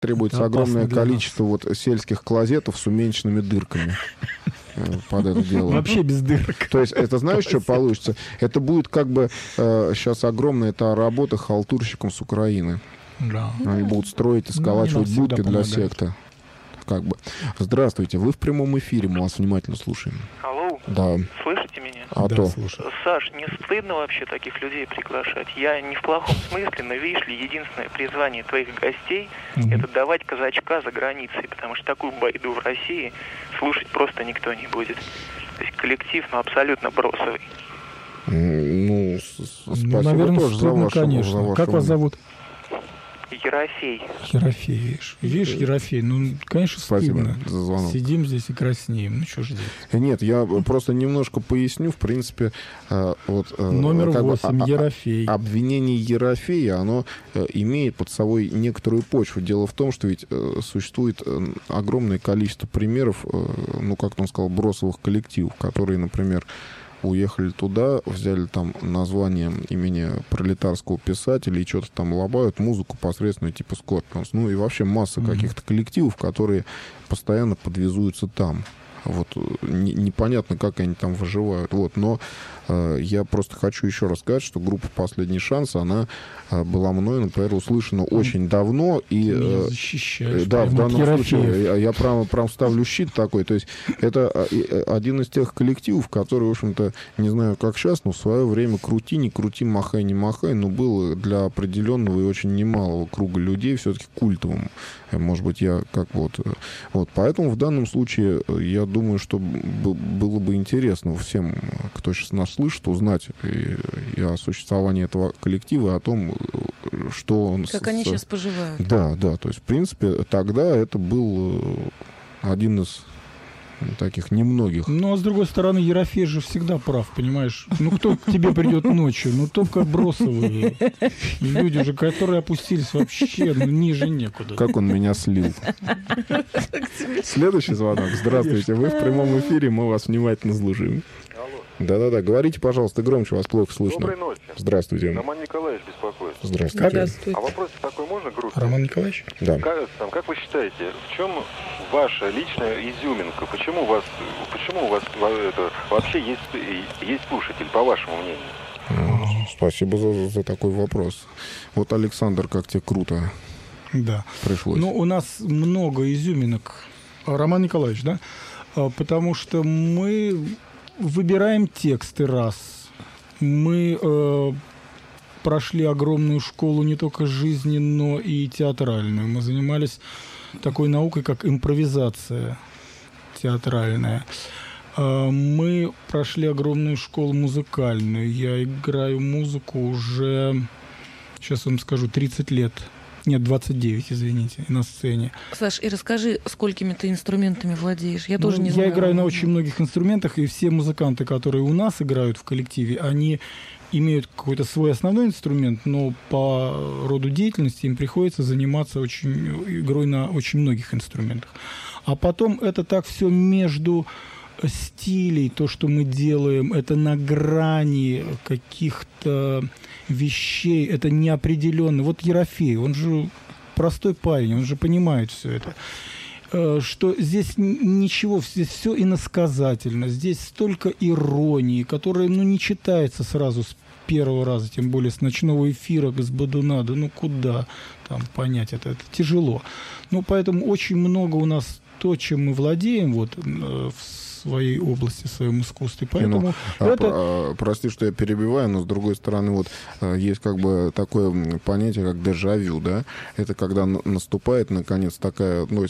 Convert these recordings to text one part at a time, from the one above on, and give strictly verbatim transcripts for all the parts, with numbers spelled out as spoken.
Требуется огромное количество вот сельских клозетов с уменьшенными дырками под это дело. Вообще без дырок. То есть это знаешь, что получится? Это будет как бы э, сейчас огромная эта работа халтурщиком с Украины. Да. Они будут строить и сколачивать ну, будки для секты. Как бы. Здравствуйте, вы в прямом эфире, мы вас внимательно слушаем. Алло, да. Слышите меня? А да, то. Слушаю. Саш, не стыдно вообще таких людей приглашать? Я не в плохом смысле, но видишь ли, единственное призвание твоих гостей mm-hmm. это давать казачка за границей, потому что такую байду в России слушать просто никто не будет. То есть коллектив, ну, абсолютно бросовый. Ну, спасибо ну, наверное, тоже стыдно, за вашу, конечно. За вашу... Как вас зовут? Ерофей. Ерофей, видишь. Видишь, Ерофей, ну, конечно, Спасибо стыдно. за звонок. Сидим здесь и краснеем. Ну, что ж делать? Нет, я просто немножко поясню. В принципе, вот... Номер восемь, бы, Ерофей. Обвинение Ерофея, оно имеет под собой некоторую почву. Дело в том, что ведь существует огромное количество примеров, ну, как он сказал, бросовых коллективов, которые, например, уехали туда, взяли там название имени пролетарского писателя и что-то там лобают, музыку посредственную типа Скорпионс. Ну и вообще масса mm-hmm. каких-то коллективов, которые постоянно подвязуются там. Вот не, непонятно, как они там выживают. Вот, но э, я просто хочу еще раз сказать, что группа «Последний шанс», она э, была мной, например, услышана очень давно. И, э, защищаешь. Да, в данном случае я, я прям, прям ставлю щит такой. То есть это один из тех коллективов, который, в общем-то, не знаю, как сейчас, но в свое время крути, не крути, махай, не махай, но был для определенного и очень немалого круга людей все-таки культовым. Может быть, я как вот... Вот, поэтому в данном случае я думаю, что было бы интересно всем, кто сейчас нас слышит, узнать и, и о существовании этого коллектива, и о том, что он... Как с... они сейчас поживают. Да, да, то есть, в принципе, тогда это был один из таких немногих. Ну, а с другой стороны, Ерофей же всегда прав, понимаешь? Ну, кто к тебе придет ночью? Ну, только бросовые люди же, которые опустились вообще ну, ниже некуда. Как он меня слил. Следующий звонок. Здравствуйте, вы в прямом эфире, мы вас внимательно слушаем. Да-да-да, говорите, пожалуйста, громче, вас плохо слышно. Доброй ночи. Здравствуйте. Роман Николаевич беспокоит. Здравствуйте. Здравствуйте. А вопрос такой можно грустный? Роман Николаевич? Да. Как, там, как вы считаете, в чем ваша личная изюминка? Почему у вас, почему у вас это, вообще есть, есть слушатель, по вашему мнению? Спасибо за, за такой вопрос. Вот, Александр, как тебе круто да. пришлось. Ну, у нас много изюминок. Роман Николаевич, да? Потому что мы... выбираем тексты раз. Мы э, прошли огромную школу не только жизни, но и театральную. Мы занимались такой наукой, как импровизация театральная. Э, мы прошли огромную школу музыкальную. Я играю музыку уже, сейчас вам скажу, тридцать лет. Нет, двадцать девять, извините, на сцене. Саш, и расскажи, сколькими ты инструментами владеешь? Я ну, тоже не я знаю. Я играю на очень многих инструментах, и все музыканты, которые у нас играют в коллективе, они имеют какой-то свой основной инструмент, но по роду деятельности им приходится заниматься очень, игрой на очень многих инструментах. А потом это так все между стилей, то, что мы делаем, это на грани каких-то вещей, это неопределенно. Вот Ерофей, он же простой парень, он же понимает все это. Что здесь ничего, здесь все иносказательно, здесь столько иронии, которая ну, не читается сразу с первого раза, тем более с ночного эфира, с Бодуна, да ну куда там понять это, это тяжело. Ну, поэтому очень много у нас то, чем мы владеем вот в своей области, в своем искусстве. Поэтому ну, это... а, прости, что я перебиваю, но с другой стороны, вот есть как бы такое понятие, как дежавю, да? Это когда наступает, наконец, такая, ну,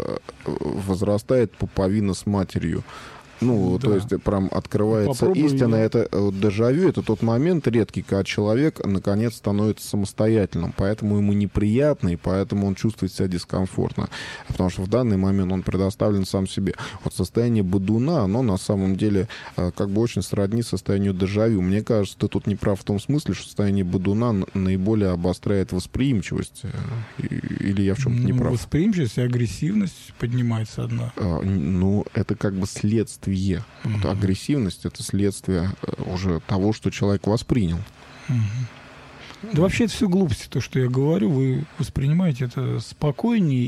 возрастает пуповина с матерью. Ну, да. То есть прям открывается Попробуй истина. Я... Это вот, дежавю, это тот момент редкий, когда человек наконец становится самостоятельным, поэтому ему неприятно, и поэтому он чувствует себя дискомфортно, потому что в данный момент он предоставлен сам себе. Вот состояние бодуна, оно на самом деле как бы очень сродни состоянию дежавю. Мне кажется, ты тут не прав в том смысле, что состояние бодуна наиболее обостряет восприимчивость, или я в чем-то не ну, прав? Восприимчивость и агрессивность поднимается одна. А, ну, это как бы следствие. Mm-hmm. Вот агрессивность — это следствие уже того, что человек воспринял. Mm-hmm. Да вообще это все глупости, то, что я говорю, вы воспринимаете это спокойнее